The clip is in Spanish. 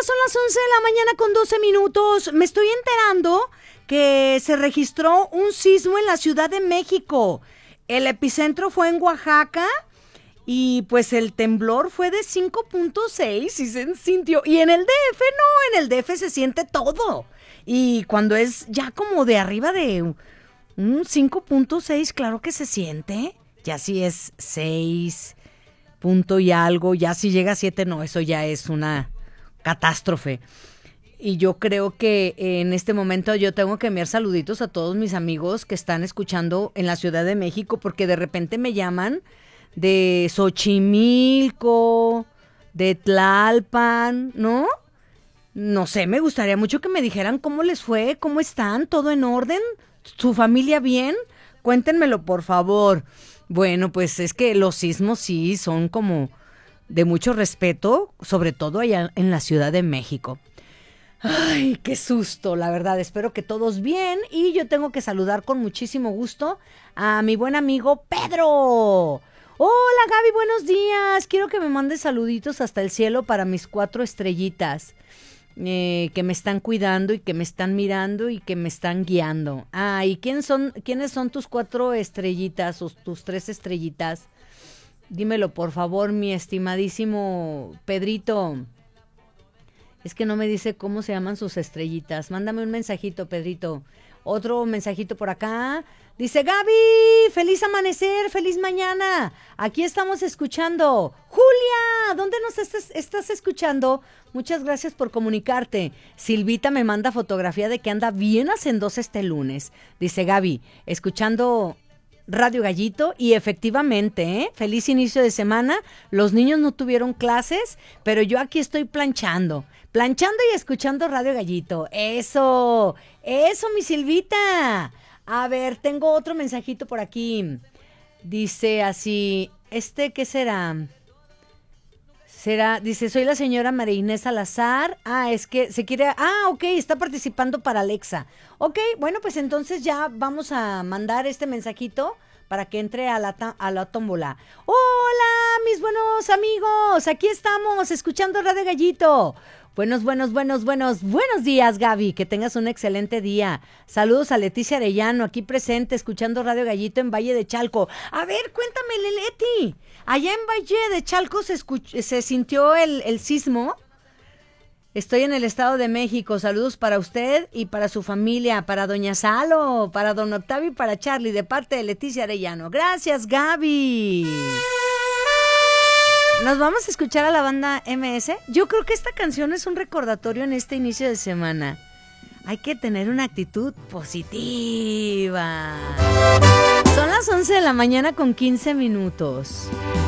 son las 11 de la mañana con 12 minutos. Me estoy enterando que se registró un sismo en la Ciudad de México. El epicentro fue en Oaxaca y pues el temblor fue de 5.6 y se sintió. Y en el DF no, en el DF se siente todo. Y cuando es ya como de arriba de un 5.6, claro que se siente. Ya si es 6 punto y algo, ya si llega a 7, no, eso ya es una catástrofe. Y yo creo que en este momento yo tengo que enviar saluditos a todos mis amigos que están escuchando en la Ciudad de México, porque de repente me llaman de Xochimilco, de Tlalpan, ¿no? No sé, me gustaría mucho que me dijeran cómo les fue, cómo están, todo en orden, su familia bien. Cuéntenmelo, por favor. Bueno, pues es que los sismos sí son como de mucho respeto, sobre todo allá en la Ciudad de México. Ay, qué susto, la verdad. Espero que todos bien. Y yo tengo que saludar con muchísimo gusto a mi buen amigo Pedro. Hola Gaby, buenos días. Quiero que me mandes saluditos hasta el cielo para mis 4 estrellitas. Que me están cuidando y que me están mirando y que me están guiando. Ah, ¿y quiénes son tus 4 estrellitas o tus 3 estrellitas? Dímelo, por favor, mi estimadísimo Pedrito. Es que no me dice cómo se llaman sus estrellitas. Mándame un mensajito, Pedrito. Otro mensajito por acá. Dice Gaby, feliz amanecer, feliz mañana. Aquí estamos escuchando. Julia, ¿dónde nos estás escuchando? Muchas gracias por comunicarte. Silvita me manda fotografía de que anda bien hacendosa este lunes. Dice Gaby, escuchando Radio Gallito, y efectivamente, feliz inicio de semana. Los niños no tuvieron clases, pero yo aquí estoy planchando y escuchando Radio Gallito. Eso, mi Silvita. A ver, tengo otro mensajito por aquí. Dice así, ¿qué será? Dice, soy la señora María Inés Salazar. Es que se quiere... ok, está participando para Alexa. Ok, bueno, pues entonces ya vamos a mandar este mensajito para que entre a la tómbola. Hola, mis buenos amigos. Aquí estamos, escuchando Radio Gallito. Buenos días, Gaby. Que tengas un excelente día. Saludos a Leticia Arellano, aquí presente, escuchando Radio Gallito en Valle de Chalco. A ver, cuéntame, Leti. Allá en Valle de Chalco se sintió el sismo. Estoy en el Estado de México. Saludos para usted y para su familia, para doña Salo, para don Octavio y para Charlie, de parte de Leticia Arellano. Gracias, Gaby. ¿Nos vamos a escuchar a la banda MS? Yo creo que esta canción es un recordatorio en este inicio de semana. Hay que tener una actitud positiva. Son las 11 de la mañana con 15 minutos.